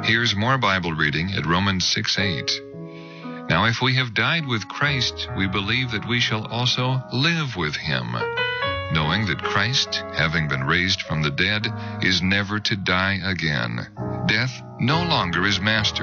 Here's more Bible reading at Romans 6:8. Now if we have died with Christ, we believe that we shall also live with him, knowing that Christ, having been raised from the dead, is never to die again. Death no longer is master